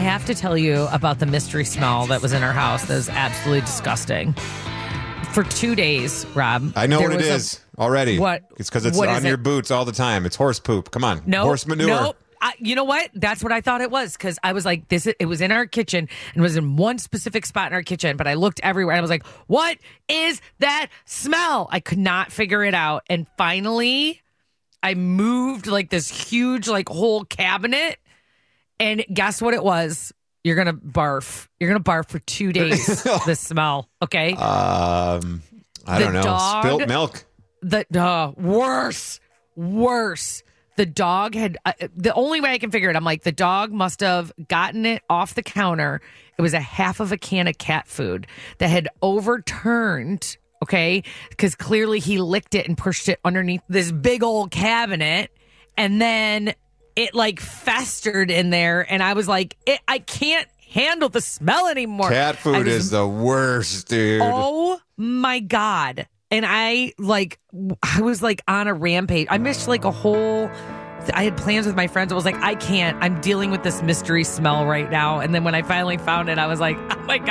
have to tell you about the mystery smell that was in our house. That was absolutely disgusting. For 2 days, Rob. I know what it is already. What? It's because it's on your boots all the time. It's horse poop. Come on. No. Horse manure. Nope. You know what? That's what I thought it was, because I was like, it was in our kitchen and was in one specific spot in our kitchen, but I looked everywhere and I was like, what is that smell? I could not figure it out. And finally, I moved like this huge whole cabinet, and guess what it was? You're going to barf. You're going to barf for 2 days, the smell, okay? I don't know. Spilt milk. Worse. The dog had, the only way I can figure it, I'm like, the dog must have gotten it off the counter. It was a half of a can of cat food that had overturned, okay? Because clearly he licked it and pushed it underneath this big old cabinet. And then it festered in there. And I was like, I can't handle the smell anymore. Cat food is the worst, dude. Oh my God. And I was on a rampage. I missed I had plans with my friends. I was like, I can't. I'm dealing with this mystery smell right now. And then when I finally found it, I was like, oh my God,